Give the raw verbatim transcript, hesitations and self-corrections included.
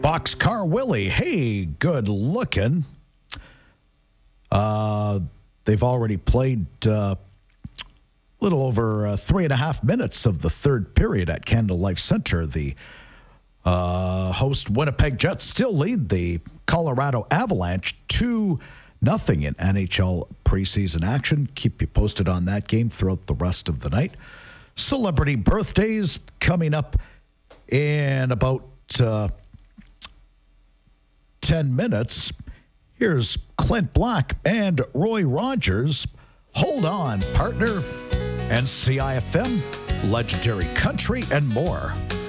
Boxcar Willie, hey, good looking. Uh, they've already played a uh, little over uh, three and a half minutes of the third period at Canada Life Center. The uh, host Winnipeg Jets still lead the Colorado Avalanche two nothing in N H L preseason action. Keep you posted on that game throughout the rest of the night. Celebrity birthdays coming up in about uh, ten minutes. Here's Clint Black and Roy Rogers. Hold on, partner. And C I F M, legendary country, and more.